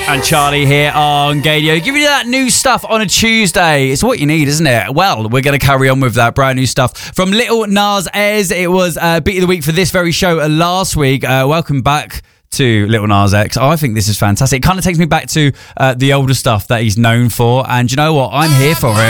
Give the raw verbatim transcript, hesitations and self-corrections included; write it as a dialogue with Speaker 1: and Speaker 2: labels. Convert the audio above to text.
Speaker 1: And Charlie here on Gadio, giving you that new stuff on a Tuesday. It's what you need, isn't it? Well, we're going to carry on with that brand new stuff from Little Nas X. It was uh, Beat of the Week for this very show uh, last week. Uh, welcome back to Little Nas X. I think this is fantastic. It kind of takes me back to uh, the older stuff that he's known for. And you know what? I'm here for it.